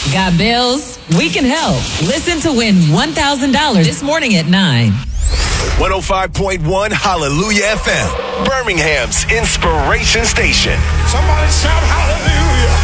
Got bills? We can help. Listen to win $1,000 this morning at 9. 105.1 Hallelujah FM, Birmingham's inspiration station. Somebody shout hallelujah.